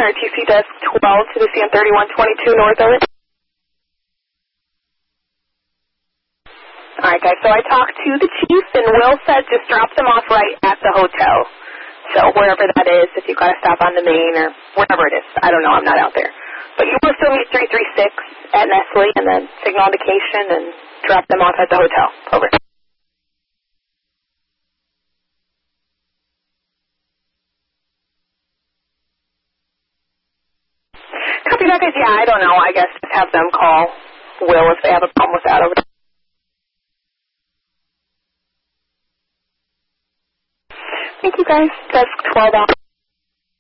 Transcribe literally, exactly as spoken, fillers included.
R T C Desk twelve to the C N thirty-one twenty-two North Owen. All right, guys, so I talked to the chief, and Will said just drop them off right at the hotel. So wherever that is, if you've got to stop on the main or wherever it is. I don't know, I'm not out there. But you will still meet three three six at Nestle and then signal indication and drop them off at the hotel. Over. Copy that, guys. Yeah, I don't know. I guess just have them call Will if they have a problem with that over there. Thank you, guys. Desk twelve out.